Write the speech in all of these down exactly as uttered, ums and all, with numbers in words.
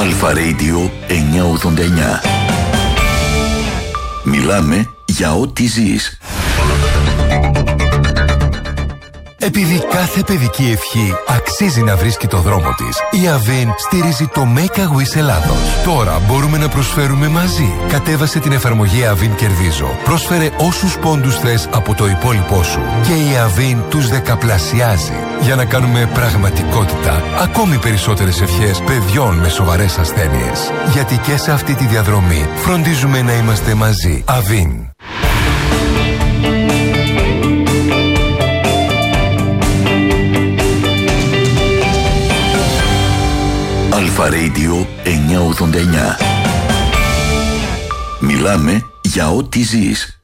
Αλφα Radio εννιακόσια ογδόντα εννιά. Μιλάμε για ό,τι ζεις. Επειδή κάθε παιδική ευχή αξίζει να βρίσκει το δρόμο της, η Avin στηρίζει το Make a Wish Ελλάδος. Τώρα μπορούμε να προσφέρουμε μαζί. Κατέβασε την εφαρμογή Avin Κερδίζω. Πρόσφερε όσους πόντους θες από το υπόλοιπό σου και η Avin τους δεκαπλασιάζει για να κάνουμε πραγματικότητα ακόμη περισσότερες ευχές παιδιών με σοβαρές ασθένειες. Γιατί και σε αυτή τη διαδρομή φροντίζουμε να είμαστε μαζί. Avin. Αλφα Radio εννιακόσια ογδόντα εννιά. Μιλάμε για ό,τι ζεις.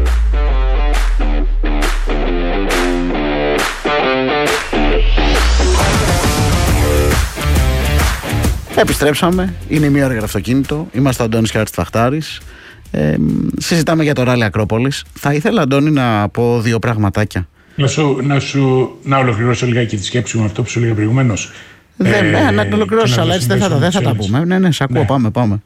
Επιστρέψαμε, είναι η μία ώρα για το αυτοκίνητο. Είμαστε ο Αντώνης Χαρτσφαχτάρης. Ε, συζητάμε για το ράλι Ακρόπολης. Θα ήθελα, Αντώνη, να πω δύο πραγματάκια. Να, σου, να, σου, να ολοκληρώσω λιγάκι τη σκέψη μου αυτό που σου έλεγα προηγουμένως. Δεν, ε, ε, να το ολοκληρώσω, αλλά έτσι δεν θα, δεν θα τα πούμε. Ναι, ναι, σ' ακούω, ναι. πάμε, πάμε.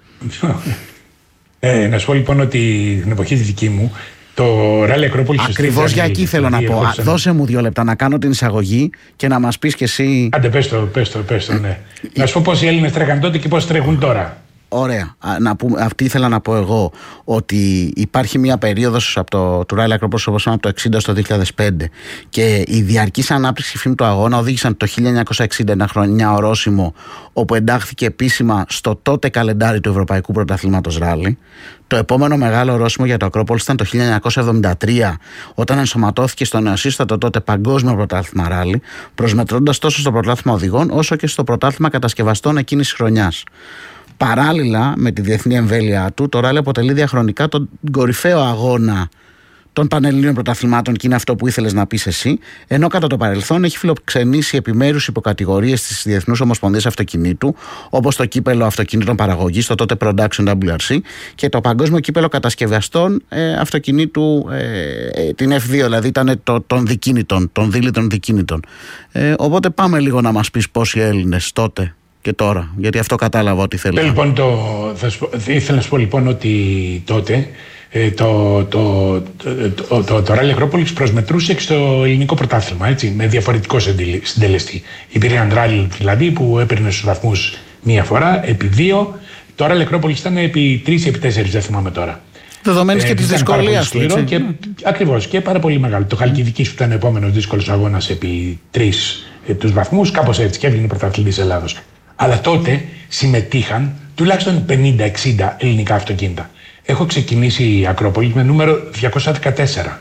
Ε, να σου πω λοιπόν ότι την εποχή τη δική μου, το ράλι Ακρόπολης. Ακριβώς για εκεί θέλω να πω. Α, δώσε μου δύο λεπτά να κάνω την εισαγωγή και να μας πεις κι εσύ. Άντε, πες το, πες το, πες το, ναι. Να σου πω πώς οι Έλληνες τρέχαν τότε και πώς τρέχουν τώρα. Ωραία. Να πούμε, αυτή ήθελα να πω εγώ, ότι υπάρχει μια περίοδος από το, του Ράλι Ακρόπολης όπως από το εξήντα στο δύο χιλιάδες πέντε και η διαρκής ανάπτυξη φήμη του αγώνα οδήγησαν το χίλια εννιακόσια εξήντα, ένα χρονιά ορόσημο, όπου εντάχθηκε επίσημα στο τότε καλεντάρι του Ευρωπαϊκού Πρωταθλήματος Ράλι. Το επόμενο μεγάλο ορόσημο για το Ακρόπολης ήταν το χίλια εννιακόσια εβδομήντα τρία, όταν ενσωματώθηκε στο νεοσύστατο τότε Παγκόσμιο Πρωτάθλημα Ράλι, προσμετρώντας τόσο στο Πρωτάθλημα Οδηγών όσο και στο Πρωτάθλημα Κατασκευαστών εκείνης της χρονιάς. Παράλληλα με τη διεθνή εμβέλειά του, το ράλι αποτελεί διαχρονικά τον κορυφαίο αγώνα των πανελληνίων πρωταθλημάτων και είναι αυτό που ήθελες να πεις εσύ, ενώ κατά το παρελθόν έχει φιλοξενήσει επιμέρους υποκατηγορίες της Διεθνούς Ομοσπονδίας Αυτοκινήτου, όπως το κύπελο αυτοκινήτων παραγωγής, το τότε Production ντάμπλιου αρ σι, και το παγκόσμιο κύπελο κατασκευαστών ε, αυτοκινήτου, ε, την εφ δύο, δηλαδή ήταν το, των δικίνητων, των δίλητων δικίνητων. Ε, οπότε πάμε λίγο να μας πεις πόσοι Έλληνες τότε και τώρα, γιατί αυτό κατάλαβα ότι θέλει. Λοιπόν, το, θα σου, ήθελα να σου πω λοιπόν ότι τότε ε, το, το, το, το, το, το Ράλι Ακρόπολης προσμετρούσε και στο ελληνικό πρωτάθλημα, έτσι, με διαφορετικό συντελεστή. Υπήρχε ένα ράλι δηλαδή που έπαιρνε στους βαθμούς μία φορά, επί δύο. Το Ράλι Ακρόπολης ήταν επί τρεις ή επί τέσσερις, δεν θυμάμαι τώρα. Δεδομένης ε, και της δυσκολίας του. Ακριβώς, και πάρα πολύ μεγάλο. Το Χαλκιδικής που ήταν ο επόμενος δύσκολος αγώνας επί τρεις ε, τους βαθμούς, κάπως έτσι, και έβγαινε πρωταθλητής Ελλάδος. Αλλά τότε συμμετείχαν τουλάχιστον πενήντα εξήντα ελληνικά αυτοκίνητα. Έχω ξεκινήσει η Ακρόπολη με νούμερο διακόσια δεκατέσσερα.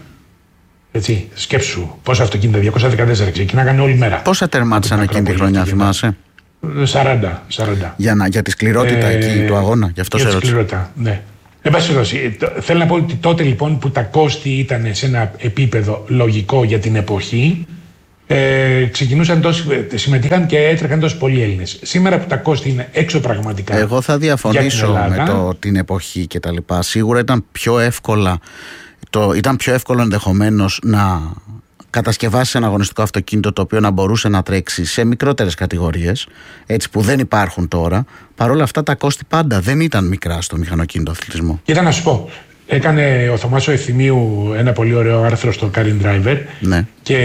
Έτσι, σκέψου πόσα αυτοκίνητα, διακόσια δεκατέσσερα, ξεκινάγανε όλη μέρα. Πόσα τερμάτισαν εκείνη τη χρονιά, θυμάσαι? σαράντα. σαράντα. Για, να, για τη σκληρότητα ε, εκεί του αγώνα, γι' αυτό για σε ρώτησα. Για τη σκληρότητα, ναι. Εν πάση περιπτώσει, θέλω να πω ότι τότε λοιπόν που τα κόστη ήταν σε ένα επίπεδο λογικό για την εποχή, Ε, ξεκινούσαν τόσο, συμμετείχαν και έτρεχαν τόσο πολλοί Έλληνες. Σήμερα που τα κόστη είναι έξω πραγματικά. Εγώ θα διαφωνήσω με το, την εποχή και τα λοιπά. Σίγουρα ήταν πιο εύκολα, το, ήταν πιο εύκολο ενδεχομένως να κατασκευάσει ένα αγωνιστικό αυτοκίνητο το οποίο να μπορούσε να τρέξει σε μικρότερες κατηγορίες, έτσι, που δεν υπάρχουν τώρα. Παρ' όλα αυτά τα κόστη πάντα δεν ήταν μικρά στο μηχανοκίνητο αθλητισμό. Κοίτα να σου πω. Έκανε ο Θωμάς ο Ευθυμίου ένα πολύ ωραίο άρθρο στο Car and Driver, ναι. και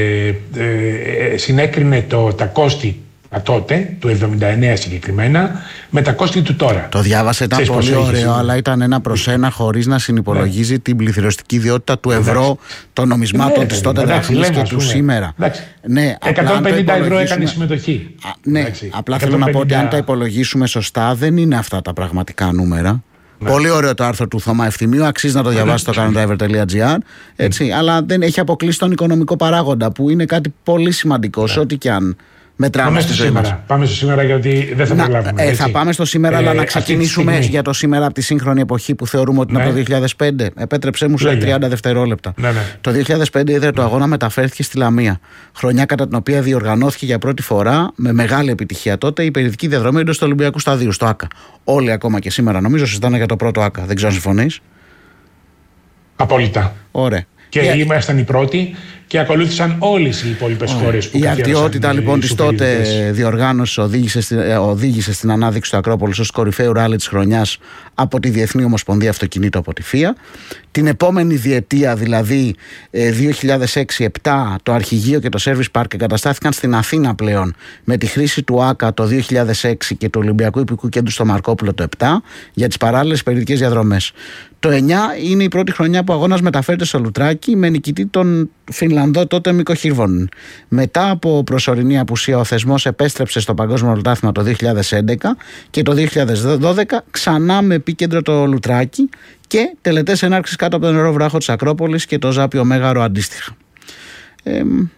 ε, συνέκρινε το, τα κόστη τότε, του εβδομήντα εννέα συγκεκριμένα, με τα κόστη του τώρα. Το διάβασα, ήταν Ξέρεις πολύ ωραίο, είναι. Αλλά ήταν ένα προς ένα χωρίς να συνυπολογίζει ναι. την πληθυριστική ιδιότητα του ευρώ, εντάξει. των νομισμάτων ναι, της τότε δραχμής και του σήμερα. Ναι, εκατόν πενήντα ευρώ έκανε συμμετοχή. Α, ναι, εντάξει. Απλά θέλω να πω ότι αν τα υπολογίσουμε σωστά δεν είναι αυτά τα πραγματικά νούμερα. Ναι. Πολύ ωραίο το άρθρο του Θωμά Ευθυμίου, αξίζει να το διαβάσει στο car and driver τελεία gr, έτσι, mm. αλλά δεν έχει αποκλείσει τον οικονομικό παράγοντα που είναι κάτι πολύ σημαντικό ναι. σε ό,τι και αν μετράμε. Πάμε στο σήμερα. Πάμε στο σήμερα, γιατί δεν θα προλάβουμε. Ε, θα πάμε στο σήμερα, ε, αλλά να ξεκινήσουμε για το σήμερα από τη σύγχρονη εποχή που θεωρούμε ότι είναι ναι. από το δύο χιλιάδες πέντε. Επέτρεψέ μου σε τριάντα δευτερόλεπτα. Ναι, ναι. Το δύο χιλιάδες πέντε είδε το αγώνα μεταφέρθηκε στη Λαμία. Χρονιά κατά την οποία διοργανώθηκε για πρώτη φορά με μεγάλη επιτυχία τότε η περιδική διαδρομή εντός του Ολυμπιακού Σταδίου, στο ΆΚΑ. Όλοι ακόμα και σήμερα νομίζω συζητάνε για το πρώτο ΆΚΑ. Δεν ξέρω αν συμφωνείς. Απόλυτα. Ωραία. Και yeah. ήμασταν οι πρώτοι και ακολούθησαν όλες οι υπόλοιπες χώρες που η αρτιότητα λοιπόν της τότε διοργάνωσης οδήγησε, στη, οδήγησε στην ανάδειξη του Ακρόπολης ως κορυφαίο ράλι της χρονιάς από τη Διεθνή Ομοσπονδία Αυτοκινήτου από τη ΦΙΑ. Την επόμενη διετία, δηλαδή δύο χιλιάδες έξι επτά, το αρχηγείο και το Service Park εγκαταστάθηκαν στην Αθήνα πλέον με τη χρήση του ΆΚΑ το δύο χιλιάδες έξι και του Ολυμπιακού Ιππικού Κέντρου στο Μαρκόπουλο το επτά για τις παράλληλες περιοδικές διαδρομές. Το εννιά είναι η πρώτη χρονιά που ο αγώνας μεταφέρεται στο Λουτράκι με νικητή τον Φινλανδό τότε Μίκο Χίρβονεν. Μετά από προσωρινή απουσία ο θεσμός επέστρεψε στο Παγκόσμιο Πρωτάθλημα το δύο χιλιάδες έντεκα και το δύο χιλιάδες δώδεκα ξανά με επίκεντρο το Λουτράκι και τελετές ενάρξεις κάτω από τον νερό βράχο της Ακρόπολης και το Ζάπιο Μέγαρο αντίστοιχα. Ε,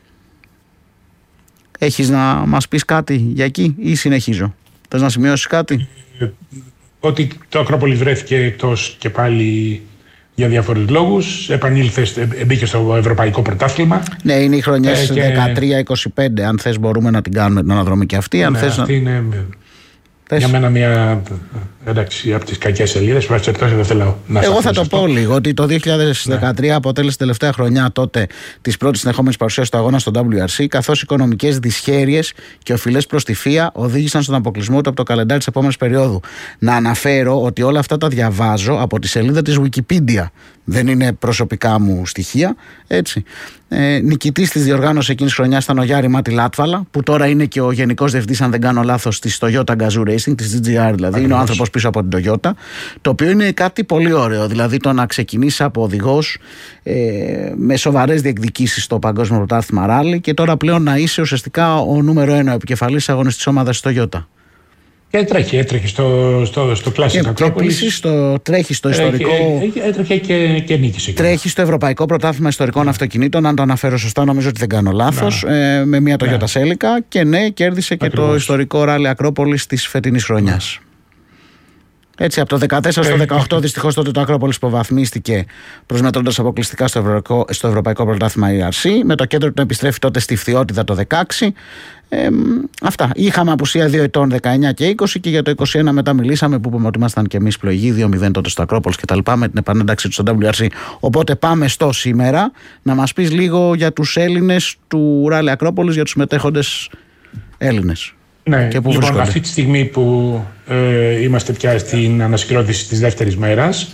έχεις να μας πεις κάτι για εκεί ή συνεχίζω? Θες να σημειώσεις κάτι? Ότι το Ακρόπολης βρέθηκε εκτός και πάλι για διάφορους λόγους. Επανήλθε, μπήκε στο Ευρωπαϊκό Πρωτάθλημα. Ναι, είναι οι χρονιές ε, και... δεκατρία είκοσι πέντε. Αν θες μπορούμε να την κάνουμε την αναδρομή και αυτή. Αν ναι, θες αυτή να... είναι θες... για μένα μια, εντάξει, από τις κακές σελίδες. Δεν θέλω να Εγώ θα το αυτό. πω λίγο ότι το δύο χιλιάδες δεκατρία ναι. αποτέλεσε τελευταία χρονιά τότε της πρώτης συνεχόμενης παρουσίας του αγώνα στο ντάμπλιου αρ σι, καθώς οικονομικές δυσχέρειες και οφειλές προς τη ΦΙΑ οδήγησαν στον αποκλεισμό του από το καλεντάρι της επόμενης περίοδου. Να αναφέρω ότι όλα αυτά τα διαβάζω από τη σελίδα της Wikipedia. Δεν είναι προσωπικά μου στοιχεία. Έτσι. Ε, νικητής της διοργάνωσης εκείνης χρονιάς ήταν ο Γιάρη Μάτι Λάτβαλα, που τώρα είναι και ο γενικός διευθυντής, αν δεν κάνω λάθος, της Toyota Gazoo Racing, της τζι τζι αρ δηλαδή. Ακριβώς. Είναι ο άνθρωπος πίσω από την Toyota. Το οποίο είναι κάτι πολύ ωραίο. Δηλαδή το να ξεκινήσει από οδηγός ε, με σοβαρές διεκδικήσεις στο Παγκόσμιο Πρωτάθλημα Ράλι και τώρα πλέον να είσαι ουσιαστικά ο νούμερο ένα επικεφαλής αγωνιστής ομάδας Toyota. Και έτρεχε, έτρεχε στο, στο, στο Classic Ακρόπολης. Επίσης τρέχει στο ιστορικό. Έτρεχε και, και νίκησε. Τρέχει στο Ευρωπαϊκό Πρωτάθλημα Ιστορικών ναι. Αυτοκινήτων. Αν το αναφέρω σωστά, νομίζω ότι δεν κάνω λάθος. Ναι. Ε, με μια Toyota ναι. Celica. Και ναι, κέρδισε Ακριβώς. και το ιστορικό ράλι Ακρόπολης της φετινής χρονιάς. Ναι. Έτσι, από το δεκατέσσερα στο δεκαοκτώ, δυστυχώς τότε το Ακρόπολης υποβαθμίστηκε προσμετρώντας αποκλειστικά στο Ευρωπαϊκό, στο Ευρωπαϊκό Πρωτάθλημα ι αρ σι. Με το κέντρο του επιστρέφει τότε στη Φθιώτιδα το δεκαέξι. Ε, αυτά. Είχαμε απουσία δύο ετών, δεκαεννιά και είκοσι, και για το είκοσι ένα μετά μιλήσαμε που είπαμε ότι ήμασταν και εμείς πλοηγοί, δύο μηδέν τότε στο Ακρόπολης κτλ. Με την επανένταξή του στο ντάμπλιου αρ σι. Οπότε πάμε στο σήμερα να μας πεις λίγο για τους Έλληνες του Ράλι Ακρόπολης, για τους συμμετέχοντες Έλληνες. Ναι, και που λοιπόν, βρίσκονται. Αυτή τη στιγμή που ε, είμαστε πια στην ανασυγκρότηση της δεύτερης μέρας,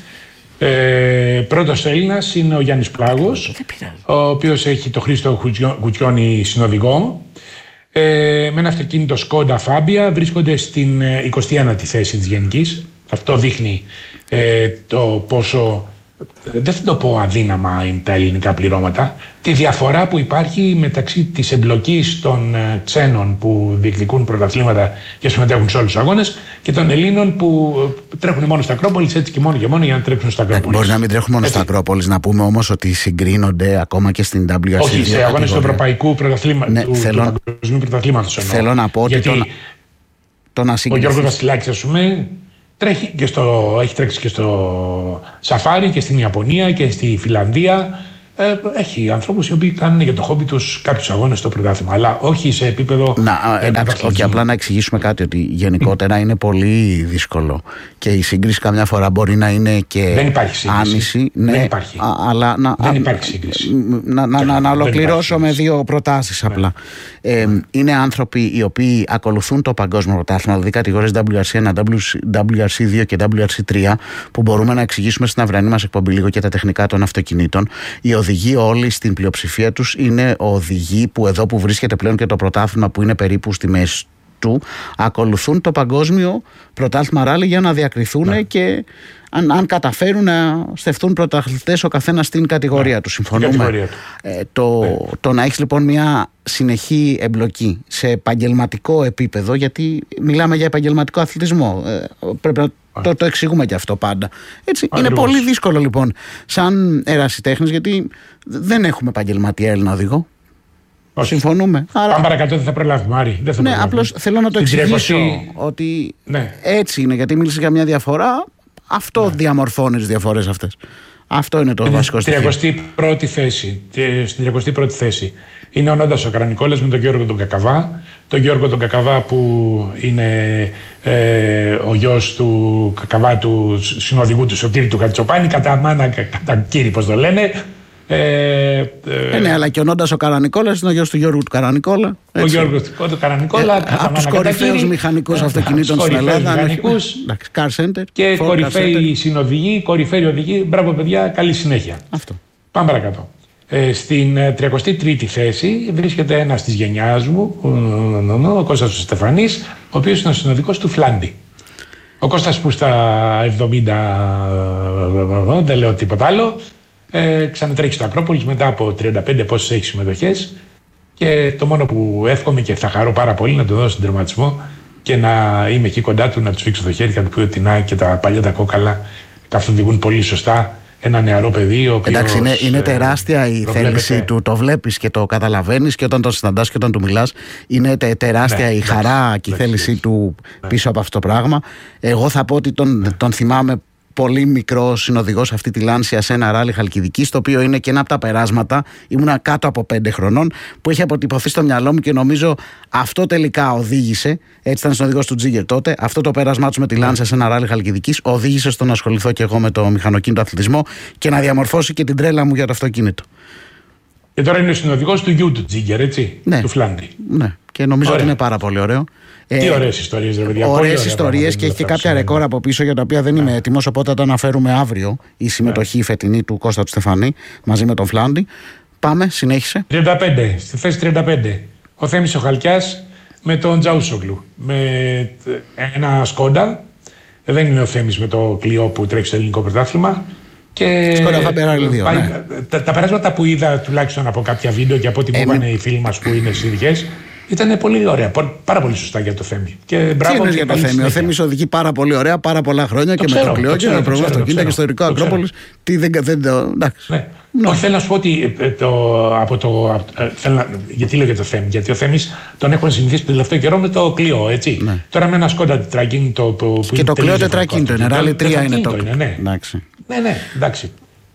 ε, πρώτος Έλληνας είναι ο Γιάννης Πλάγος, ο οποίος έχει το Χρήστο Κουτιώνη συνοδηγό. Ε, με ένα αυτοκίνητο Skoda Fabia βρίσκονται στην εικοστή ένατη θέση της γενικής. Αυτό δείχνει ε, το πόσο, δεν θα το πω αδύναμα είναι τα ελληνικά πληρώματα, τη διαφορά που υπάρχει μεταξύ της εμπλοκής των ε, ξένων που διεκδικούν πρωταθλήματα και συμμετέχουν σε όλους τους αγώνες και των Ελλήνων που τρέχουν μόνο στα Ακρόπολης, έτσι και μόνο και μόνο για να τρέξουν στα Ακρόπολης. Μπορεί να μην τρέχουν μόνο στα Ακρόπολης, να πούμε όμως ότι συγκρίνονται ακόμα και στην ντάμπλιου αρ σι. Όχι, σε αγώνες του Ευρωπαϊκού Πρωταθλήματος. Ναι, του, θέλω... του Παγκοσμίου Πρωταθλήματος. Θέλω να πω ότι γιατί το, το να ο Γιώργος Βασιλάκης, ας πούμε, τρέχει και στο, έχει τρέξει και στο Σαφάρι και στην Ιαπωνία και στη Φιλανδία. Ε, έχει ανθρώπους οι οποίοι κάνουν για το χόμπι τους κάποιους αγώνες στο πρωτάθλημα, αλλά όχι σε επίπεδο. Να, εντάξει, όχι, απλά να εξηγήσουμε κάτι, ότι γενικότερα είναι πολύ δύσκολο και η σύγκριση καμιά φορά μπορεί να είναι και δεν υπάρχει σύγκριση. Άνηση. Ναι, δεν υπάρχει. Α, αλλά να, δεν υπάρχει σύγκριση. Να, να, να, να ολοκληρώσω με δύο προτάσεις απλά. Ναι. Ε, είναι άνθρωποι οι οποίοι ακολουθούν το παγκόσμιο πρωτάθλημα, δηλαδή κατηγορίες ντάμπλιου αρ σι ένα, ντάμπλιου αρ σι δύο και ντάμπλιου αρ σι τρία, που μπορούμε να εξηγήσουμε στην αυριανή μας εκπομπή λίγο και τα τεχνικά των αυτοκινήτων. Οι οδηγοί όλοι στην πλειοψηφία τους είναι οδηγοί που εδώ που βρίσκεται πλέον και το πρωτάθλημα, που είναι περίπου στη μέση του, ακολουθούν το παγκόσμιο πρωτάθλημα ράλι για να διακριθούν ναι. και αν, αν καταφέρουν να στεφθούν πρωταθλητές ο καθένας στην κατηγορία ναι. του. Συμφωνούμε. Του. Ε, το, ναι. το να έχεις λοιπόν μια συνεχή εμπλοκή σε επαγγελματικό επίπεδο, γιατί μιλάμε για επαγγελματικό αθλητισμό, ε, πρέπει να Το, το εξηγούμε και αυτό πάντα. Έτσι, είναι πολύ δύσκολο λοιπόν σαν ερασιτέχνης, γιατί δεν έχουμε επαγγελματία Έλληνα οδηγό. Όχι. Συμφωνούμε. Άρα... Πάμε παρακάτω, δεν θα προλάβουμε, Άρη. Δεν θα ναι, προλάβουμε. απλώς θέλω να το εξηγήσω ότι ναι. έτσι είναι, γιατί μίλησε για μια διαφορά. Αυτό ναι. διαμορφώνει τις διαφορές αυτές. Αυτό είναι το είναι βασικό στοιχείο. τριαντάτη πρώτη θέση. Στην τριαντάτη πρώτη θέση είναι ο Νόντας ο Καρανικόλας με τον Γιώργο τον Κακαβά. Τον Γιώργο τον Κακαβά που είναι ε, ο γιος του Κακαβά, του συνοδηγού του Σωτήρη του Κατσοπάνη, κατά μάνα, κατά κύρι, πώς το λένε. Ε, ε, ε, ναι, αλλά και ο Νόντας ο Καρανικόλας είναι ο γιος του Γιώργου του Καρανικόλα. Ο Γιώργος του Καρανικόλα. Ε, από τους κορυφαίους μηχανικούς αυτοκινήτων στην Ελλάδα. Μηχανικούς Car Center. Και κορυφαίοι συνοδηγοί, κορυφαίοι οδηγοί. Μπράβο, παιδιά, καλή συνέχεια. Αυτό. Πάμε παρακάτω. Ε, στην τριακοστή τρίτη θέση βρίσκεται ένας της γενιάς μου, ο Κώστας Στεφανής, ο οποίος είναι ο συνοδικός του Φλάντι. Ο Κώστας που στα εβδομήντα, δεν λέω τίποτα άλλο, ε, ξανατρέχει στο Ακρόπολης μετά από τριάντα πέντε πόσες έχει συμμετοχές, και το μόνο που εύχομαι και θα χαρώ πάρα πολύ να του δώσω τον τερματισμό και να είμαι εκεί κοντά του, να του σφίξω το χέρι και να του πει ότι να, και τα παλιά τα κόκαλα καθοδηγούν πολύ σωστά. Ένα νεαρό παιδί, ο οποίος, εντάξει, είναι, είναι τεράστια η θέληση του, το βλέπεις και το καταλαβαίνεις, και όταν τον συναντάς και όταν του μιλάς, είναι τε, τεράστια ναι, η χαρά εντάξει, και η θέλησή εντάξει, του ναι. πίσω από αυτό το πράγμα. Εγώ θα πω ότι τον, ναι. τον θυμάμαι πολύ μικρό συνοδηγός αυτή τη Λάνσια σε ένα ράλι Χαλκιδικής, το οποίο είναι και ένα από τα περάσματα, ήμουνα κάτω από πέντε χρονών, που έχει αποτυπωθεί στο μυαλό μου και νομίζω αυτό τελικά οδήγησε, έτσι ήταν συνοδηγός του Τζίγκερ τότε, αυτό το πέρασμά του με τη Λάνσια σε ένα ράλι Χαλκιδικής οδήγησε στο να ασχοληθώ και εγώ με το μηχανοκίνητο αθλητισμό και να διαμορφώσει και την τρέλα μου για το αυτοκίνητο. Και τώρα είναι ο συνοδηγός του γιου του Τζίγκερ, έτσι, ναι. του Φλάντι. Ναι, και νομίζω ωραία. ότι είναι πάρα πολύ ωραίο. Τι ωραίες ιστορίες, ρε παιδιά. Ωραίες ιστορίες, και έχει και κάποια ρεκόρ από πίσω για τα οποία δεν είμαι έτοιμος, οπότε θα το αναφέρουμε αύριο η συμμετοχή η φετινή του Κώστα του Στεφανή μαζί με τον Φλάντι. Πάμε, συνέχισε. τριάντα πέντε, στη θέση τριάντα πέντε. Ο Θέμης ο Χαλκιάς με τον Τζαούσογλου. Με ένα Σκόντα. Δεν είναι ο Θέμης με το Κλειό που τρέχει στο ελληνικό πρωτάθλημα. Και Σκόντα Φαμπεράρι δύο. πάει, Ναι. Τα, τα περάσματα που είδα τουλάχιστον από κάποια βίντεο και από ό,τι μου είπαν οι φίλοι μας που είναι στις ειδικές, ήταν πολύ ωραία, πάρα πολύ σωστά για το Θέμη. Και μπράβο. Τι είναι για το Θέμη? Ο Θέμης οδηγεί πάρα πολύ ωραία, πάρα πολλά χρόνια το και ξέρω, με το Κλειό και με το προηγούμενο αυτοκίνητο και στο ιστορικό Ακρόπολης. Τι δεν. δεν το, εντάξει. Ναι. Ναι. Όχι, θέλω να σου πω ότι το, από το. Θέλω να, γιατί λέω για το Θέμη? Γιατί ο Θέμης τον έχουν συνηθίσει τον τελευταίο καιρό με το Κλειό, έτσι. Ναι. Τώρα με ένα Σκόντα τετρακίνητο. Που και το Κλειό τετρακίνητο είναι. Ράλι τρία είναι το. Ναι, ναι, εντάξει.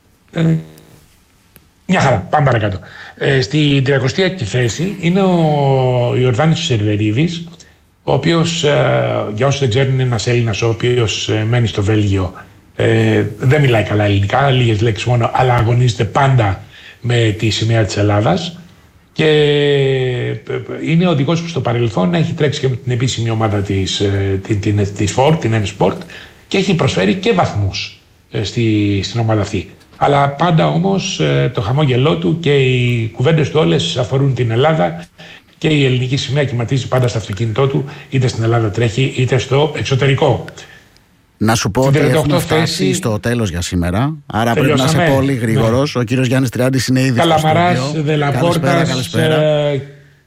Μια χαρά, πάμε παρακάτω. Ε, στην τριακοστή έκτη θέση είναι ο Ιορδάνης Σερβερίδης, ο οποίος, ε, για όσους δεν ξέρουν, είναι ένας Έλληνας ο οποίος ε, μένει στο Βέλγιο. Ε, δεν μιλάει καλά ελληνικά, λίγες λέξεις μόνο, αλλά αγωνίζεται πάντα με τη σημαία της Ελλάδας. Και ε, είναι οδηγός που στο παρελθόν έχει τρέξει και με την επίσημη ομάδα της, ε, την, την, της Ford, την N-Sport, και έχει προσφέρει και βαθμούς ε, στη, στην ομάδα αυτή. Αλλά πάντα όμως το χαμόγελό του και οι κουβέντες του όλες αφορούν την Ελλάδα, και η ελληνική σημαία κυματίζει πάντα στο αυτοκίνητό του, είτε στην Ελλάδα τρέχει είτε στο εξωτερικό. Να σου πω ότι έχουμε φτάσει θέση... στο τέλος για σήμερα, άρα τελειώσαμε. Πρέπει να είσαι πολύ γρήγορος. Ναι. Ο κύριος Γιάννης Τριάντης είναι ήδη Καλαμαράς, Δελαπόρτας, ε,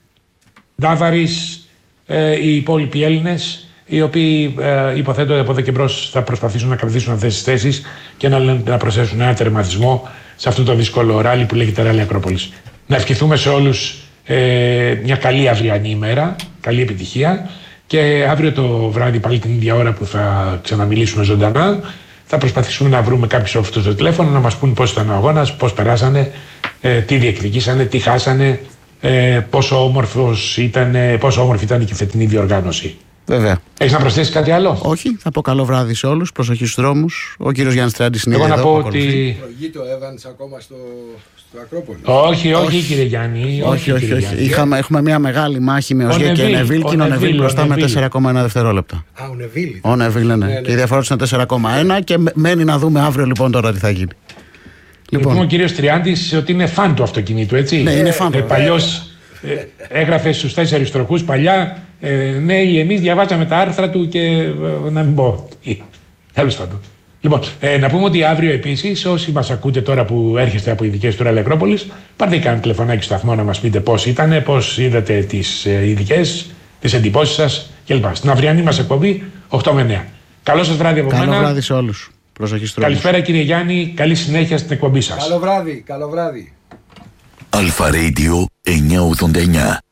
Ντάβαρης, ε, οι υπόλοιποι Έλληνες, οι οποίοι ε, υποθέτω από εδώ και μπρος θα προσπαθήσουν να κρατήσουν αυτές τις θέσεις και να, να προσθέσουν ένα τερματισμό σε αυτό το δύσκολο ράλι που λέγεται Ράλι Ακρόπολης. Να ευχηθούμε σε όλους ε, μια καλή αυριανή ημέρα, καλή επιτυχία, και αύριο το βράδυ πάλι την ίδια ώρα που θα ξαναμιλήσουμε ζωντανά θα προσπαθήσουμε να βρούμε κάποιους από αυτό το τηλέφωνο να μας πούν πώς ήταν ο αγώνας, πώς περάσανε, ε, τι διεκδικήσανε, τι χάσανε, ε, πόσο, όμορφος ήταν, πόσο όμορφη ήταν και η φετινή διοργάνωση. Βέβαια. Έχεις να προσθέσεις κάτι άλλο? Όχι, θα πω καλό βράδυ σε όλους, προσοχή στους δρόμους. Ο κύριος Γιάννης Τριάντης είναι εδώ. Εγώ να πω ότι. Προηγείται ο Evans ακόμα στο, στο Ακρόπολη. Όχι, όχι, όχι, κύριε Γιάννη. Όχι, όχι. όχι. Είχαμε, έχουμε μια μεγάλη μάχη με Οζιέ και Νεβίλ, και είναι ο Νεβίλ μπροστά με τέσσερα κόμμα ένα δευτερόλεπτα. Α, ο Νεβίλ. Ο Νεβίλ, ναι, ναι. ναι, ναι. Και η διαφορά του είναι τέσσερα κόμμα ένα και μένει να δούμε αύριο λοιπόν τώρα τι θα γίνει. Λοιπόν, ο κύριος Τριάντης ότι είναι φαν του αυτοκινήτου, έτσι. Ναι, είναι φαν. Ε, Παλιός ε, έγραφε στους τέσσερις τροχούς παλιά. Ε, ναι, εμείς διαβάσαμε τα άρθρα του και ε, να μην πω. Τέλος πάντων. Λοιπόν, ε, να πούμε ότι αύριο επίσης, όσοι μας ακούτε τώρα που έρχεστε από ειδικές του Ράλι Ακρόπολης, πάρτε και ένα τηλεφωνάκι στο σταθμό να μας πείτε πώς ήταν, πώς είδατε τις ε, ειδικές, τις εντυπώσεις σας κλπ. Στην αυριανή μας εκπομπή οκτώ με εννέα. Καλό σας βράδυ από μένα. Καλό βράδυ σε όλους. Προσοχή στους δρόμους. Καλησπέρα κύριε Γιάννη, καλή συνέχεια στην εκπομπή σας. Καλό βράδυ, καλό βράδυ. Αλφα Radio εννιακόσια ογδόντα εννιά.